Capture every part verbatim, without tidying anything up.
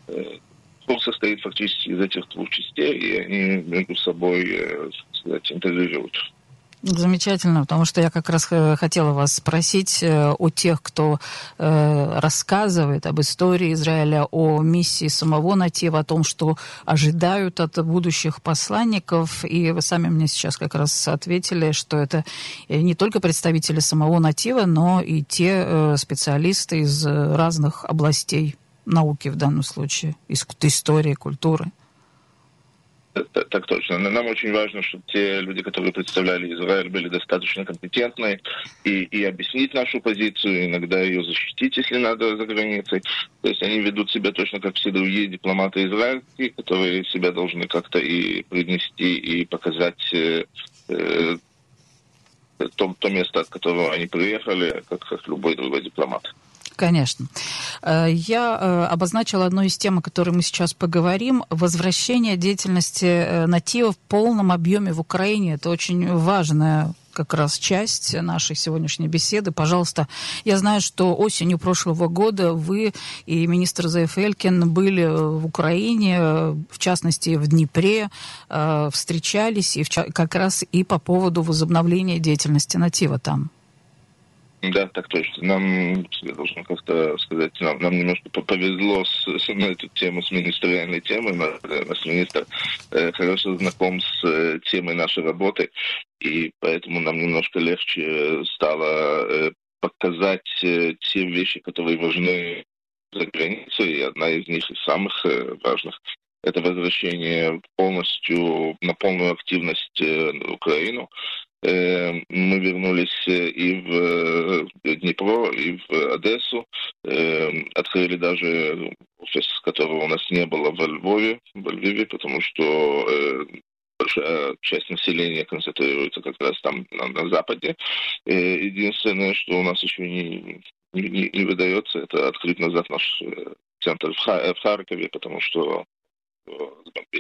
Курс состоит фактически из этих двух частей, и они между собой, так сказать, интегрируют. Замечательно, потому что я как раз хотела вас спросить о тех, кто э, рассказывает об истории Израиля, о миссии самого Натива, о том, что ожидают от будущих посланников. И вы сами мне сейчас как раз ответили, что это не только представители самого Натива, но и те э, специалисты из разных областей науки в данном случае, из истории, культуры. Так, так точно. Нам очень важно, чтобы те люди, которые представляли Израиль, были достаточно компетентны и, и объяснить нашу позицию, иногда ее защитить, если надо, за границей. То есть они ведут себя точно как все другие дипломаты израильские, которые себя должны как-то и принести, и показать э, э, то, то место, от которого они приехали, как, как любой другой дипломат. Конечно. Я обозначила одну из тем, о которой мы сейчас поговорим. Возвращение деятельности Натива в полном объеме в Украине. Это очень важная как раз часть нашей сегодняшней беседы. Пожалуйста, я знаю, что осенью прошлого года вы и министр Зеев Элькин были в Украине, в частности в Днепре, встречались и как раз и по поводу возобновления деятельности Натива там. Да, так точно. Нам, я должен как-то сказать, нам, нам немножко повезло с, с на эту тему, с министeriальной темой. Наш министр э, хорошо знаком с э, темой нашей работы, и поэтому нам немножко легче стало э, показать э, те вещи, которые важны за границей, и одна из них, из самых э, важных, это возвращение полностью, на полную активность э, в Украину. Мы вернулись и в Днепро, и в Одессу. Открыли даже офис, которого у нас не было во Львове, во Львове, потому что большая часть населения концентрируется как раз там на, на Западе. Единственное, что у нас еще не, не, не выдается, это открыть назад наш центр в, Ха- в Харькове, потому что сбомбили.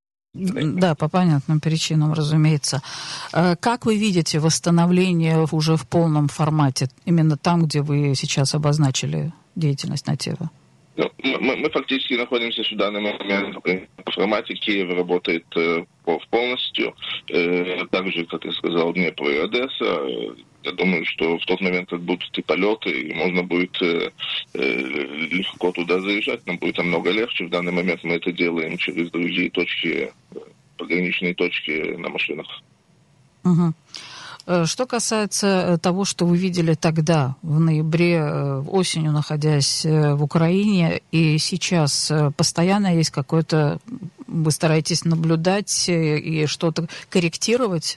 Да, по понятным причинам, разумеется. Как вы видите восстановление уже в полном формате, именно там, где вы сейчас обозначили деятельность Натива? Ну, мы, мы фактически находимся в данный момент в формате. Киев работает э, полностью, э, так же, как я сказал, Днепр и Одесса. Я думаю, что в тот момент, как будут и полеты, и можно будет э, э, легко туда заезжать, нам будет намного легче. В данный момент мы это делаем через другие точки, пограничные точки на машинах. Угу. Что касается того, что вы видели тогда, в ноябре, осенью, находясь в Украине, и сейчас постоянно есть какое-то... Вы стараетесь наблюдать и что-то корректировать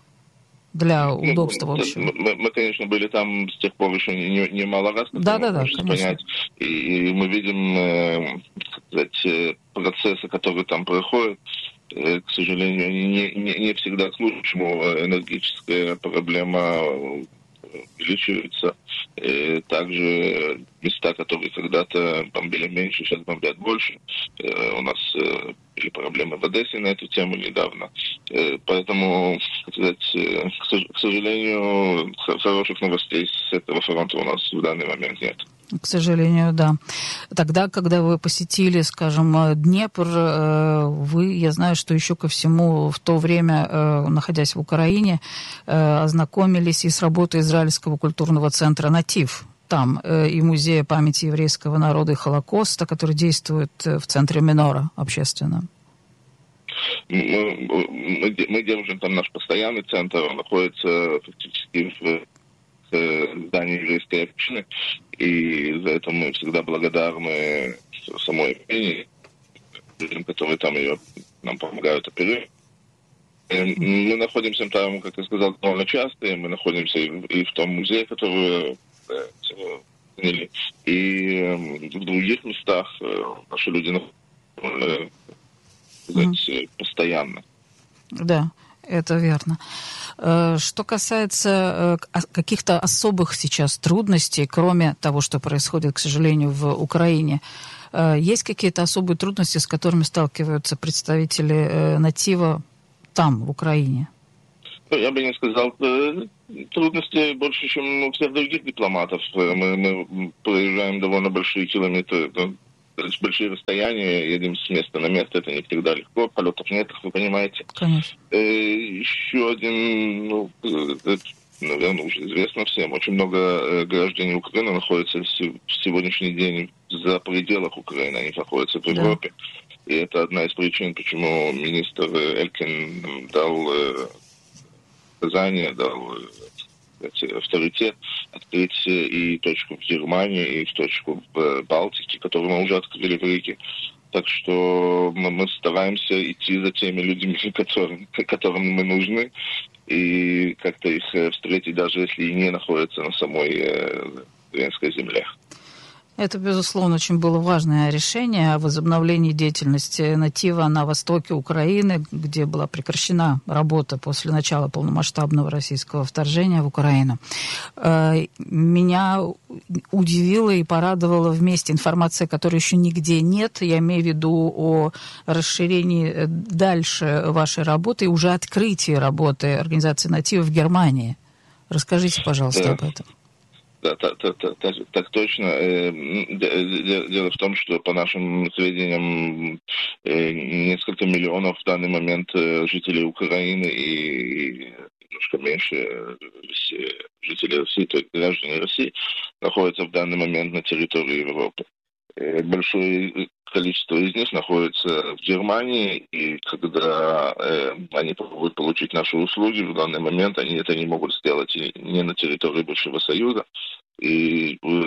для удобства, в общем? Мы, мы, конечно, были там с тех пор еще немало не, не раз, как да, вы да, да, можете понять. И, и мы видим э, сказать, процессы, которые там проходят. К сожалению, они не, не, не всегда к лучшему. Энергетическая проблема увеличивается. И также места, которые когда-то бомбили меньше, сейчас бомбят больше. У нас были проблемы в Одессе на эту тему недавно. Поэтому, сказать, к сожалению, хороших новостей с этого фронта у нас в данный момент нет. К сожалению, да. Тогда, когда вы посетили, скажем, Днепр, вы, я знаю, что еще ко всему в то время, находясь в Украине, ознакомились и с работой Израильского культурного центра «Натив». Там и Музея памяти еврейского народа и Холокоста, который действует в центре Минора общественном. Мы, мы, мы держим там наш постоянный центр, он находится фактически в здании еврейской общины, и за это мы всегда благодарны самой общине, людям, которые там ее нам помогают оперировать. Мы находимся там, как я сказал, довольно часто, и мы находимся и в, и в том музее, который заняли, и в других местах наши люди находятся, сказать, постоянно. Да. Это верно. Что касается каких-то особых сейчас трудностей, кроме того, что происходит, к сожалению, в Украине, есть какие-то особые трудности, с которыми сталкиваются представители Натива там, в Украине? Я бы не сказал. Трудностей больше, чем у всех других дипломатов. Мы, мы проезжаем довольно большие километры большие расстояния, едем с места на место, это не всегда легко, полетов нет, как вы понимаете. Конечно. Еще один, ну, это, наверное, уже известно всем, очень много граждан Украины находятся в сегодняшний день за пределах Украины, они находятся в Европе. Да. И это одна из причин, почему министр Элькин дал указание, дал авторитет открыть и точку в Германии, и в точку в Балтике, которую мы уже открыли в Риге. Так что мы, мы стараемся идти за теми людьми, которым, которым мы нужны, и как-то их встретить, даже если и не находятся на самой украинской земле. Это, безусловно, очень было важное решение о возобновлении деятельности «Натива» на востоке Украины, где была прекращена работа после начала полномасштабного российского вторжения в Украину. Меня удивило и порадовало вместе информация, которой еще нигде нет. Я имею в виду о расширении дальше вашей работы и уже открытии работы организации «Натива» в Германии. Расскажите, пожалуйста, об этом. Да, так, так, так, так, так точно. Дело в том, что по нашим сведениям несколько миллионов в данный момент жителей Украины и немножко меньше жителей России, то есть граждане России, находятся в данный момент на территории Европы. Большое количество из них находится в Германии, и когда э, они пробуют получить наши услуги, в данный момент они это не могут сделать и не на территории Бывшего Союза, и э,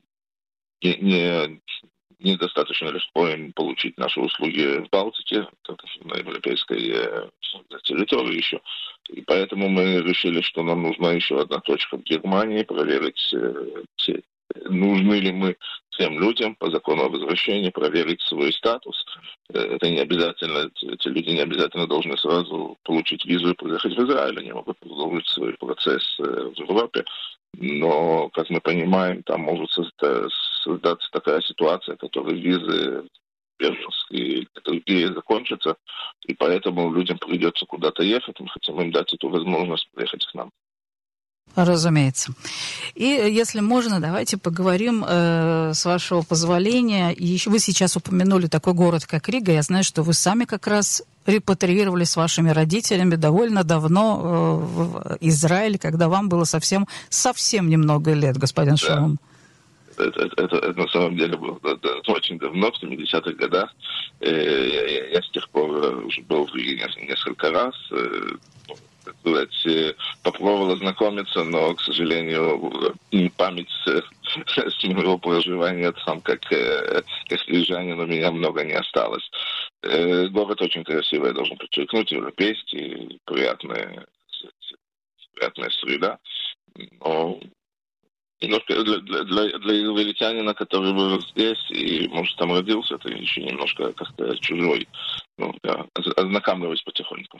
не, не, недостаточно легко им получить наши услуги в Балтике, на европейской э, территории еще. И поэтому мы решили, что нам нужна еще одна точка в Германии, проверить э, все, нужны ли мы всем людям по закону о возвращении, проверить свой статус. Это не обязательно, эти люди не обязательно должны сразу получить визу и приехать в Израиль, они могут продолжить свой процесс в Европе. Но, как мы понимаем, там может создаться такая ситуация, которой визы беженские другие закончатся, и поэтому людям придется куда-то ехать, мы хотим им дать эту возможность приехать к нам. Разумеется. И, если можно, давайте поговорим, э, с вашего позволения. Еще вы сейчас упомянули такой город, как Рига. Я знаю, что вы сами как раз репатриировали с вашими родителями довольно давно э, в Израиль, когда вам было совсем, совсем немного лет, господин да. Шалом. Это, это, это, это на самом деле было да, да, очень давно, в семидесятых годах. Э, я, я с тех пор уже был в Риге несколько раз. Э, так сказать, попробовал ознакомиться, но, к сожалению, память с моего проживания там, как, как рижанин, у меня много не осталось. Город очень красивый, я должен подчеркнуть, европейский, приятная, приятная среда. Но немножко для, для, для израильтянина, который вырос здесь и, может, там родился, это еще немножко как-то чужой. Ну, я ознакомливаюсь потихоньку.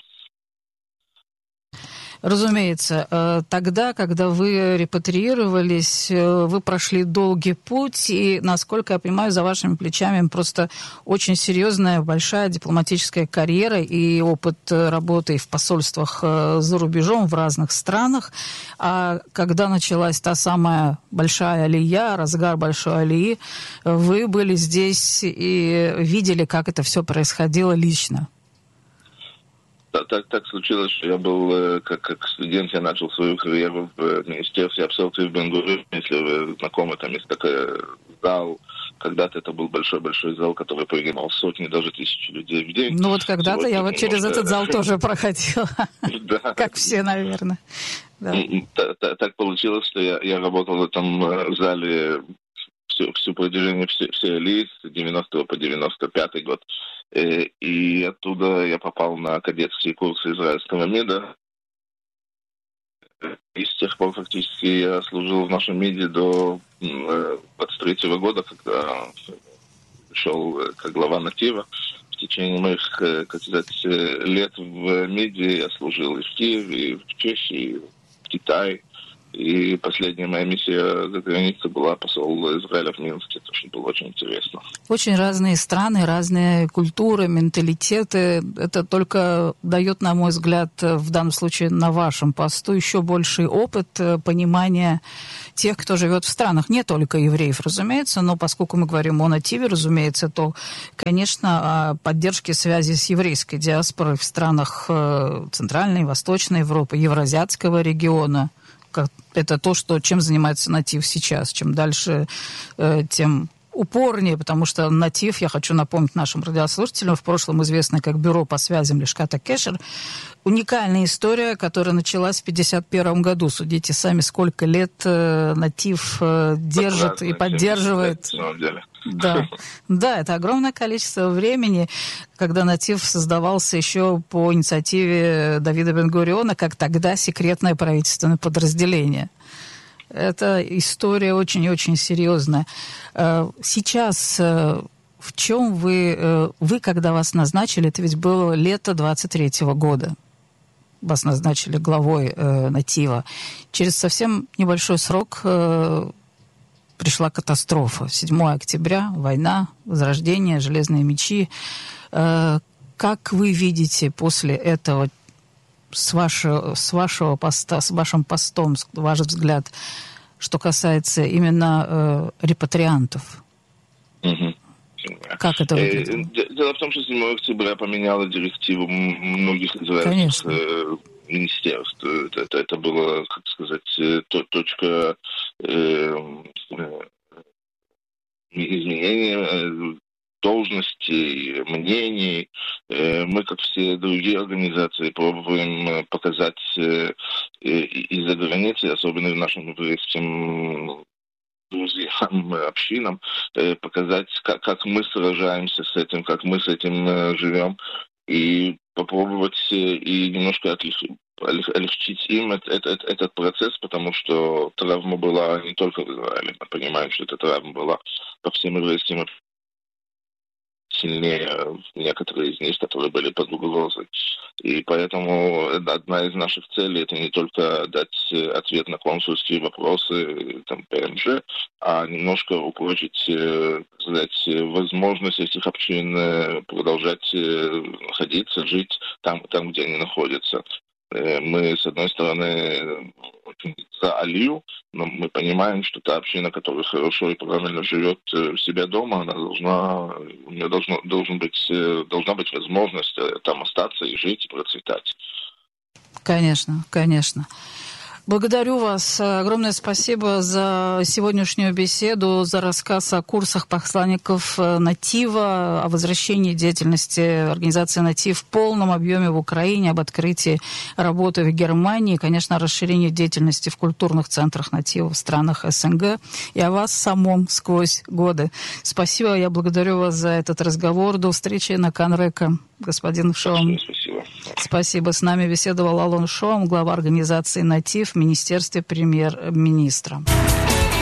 Разумеется, тогда, когда вы репатриировались, вы прошли долгий путь, и, насколько я понимаю, за вашими плечами просто очень серьезная, большая дипломатическая карьера и опыт работы в посольствах за рубежом в разных странах. А когда началась та самая большая алия, разгар большой алии, вы были здесь и видели, как это все происходило лично. Так, так, так случилось, что я был, как, как студент, я начал свою карьеру в Министерстве абсорбции в Бен-Гурион. Если вы знакомы, там есть такой зал. Когда-то это был большой-большой зал, который принимал сотни, даже тысячи людей в день. Ну вот когда-то я вот через этот зал тоже проходила. Как все, наверное. Так получилось, что я работал в этом зале всю, всю протяжении всей, всей алии с девяностого по девяносто пятый год. И оттуда я попал на кадетские курсы израильского МИДа. И с тех пор фактически я служил в нашем МИДе до двадцать третьего года, когда пришел как глава Натива. В течение моих, как сказать, лет в МИДе я служил и в Киеве, и в Чехии, и в Китае. И последняя моя миссия за границей была посол Израиля в Минске, то, что было очень интересно. Очень разные страны, разные культуры, менталитеты. Это только дает, на мой взгляд, в данном случае на вашем посту еще больший опыт понимания тех, кто живет в странах. Не только евреев, разумеется, но поскольку мы говорим о нативе, разумеется, то, конечно, о поддержке связи с еврейской диаспорой в странах Центральной, Восточной Европы, Евразиатского региона. Это то, что, чем занимается натив сейчас. Чем дальше, тем упорнее, потому что натив, я хочу напомнить нашим радиослушателям, в прошлом известный как Бюро по связям Лишкат ха-Кешер, уникальная история, которая началась в пятьдесят первом году. Судите сами, сколько лет э, натив э, держит и поддерживает. Да, да, это огромное количество времени, когда натив создавался еще по инициативе Давида Бен-Гуриона, как тогда секретное правительственное подразделение. Это история очень-очень серьезная. Сейчас в чем вы... Вы, когда вас назначили, это ведь было лето двадцать третьего года. Вас назначили главой натива. Через совсем небольшой срок пришла катастрофа. седьмого октября, война, возрождение, железные мечи. Как вы видите после этого, с вашего, с вашего поста, с вашим постом, ваш взгляд, что касается именно э, репатриантов? Угу. Как это выглядит? Дело в том, что седьмого октября поменяла директиву многих израильских э, министерств. Это, это, это было, как сказать, точка э, изменения должностей, мнений. Мы, как все другие организации, пробуем показать из-за границы, особенно нашим еврейским друзьям, общинам, показать, как, как мы сражаемся с этим, как мы с этим живем, и попробовать и немножко отличить, облегчить им этот, этот, этот процесс, потому что травма была не только в Израиле. Мы понимаем, что эта травма была по всем еврейским общинам, сильнее некоторые из них, которые были под угрозой. И поэтому одна из наших целей — это не только дать ответ на консульские вопросы, там, ПМЖ, а немножко упрочить, сказать, возможность этих общин продолжать находиться, жить там, там, где они находятся. Мы, с одной стороны, за алию, но мы понимаем, что та община, которая хорошо и правильно живет у себя дома, она должна, у нее должно, должен быть, должна быть возможность там остаться и жить, и процветать. Конечно, конечно. Благодарю вас. Огромное спасибо за сегодняшнюю беседу, за рассказ о курсах посланников Натива, о возвращении деятельности организации Натив в полном объеме в Украине, об открытии работы в Германии, конечно, о расширении деятельности в культурных центрах Натива в странах СНГ и о вас самом сквозь годы. Спасибо, я благодарю вас за этот разговор. До встречи на Канрека, господин Шоум. Спасибо. Спасибо. С нами беседовал Алон Шоум, глава организации Натив в Министерстве премьер-министра.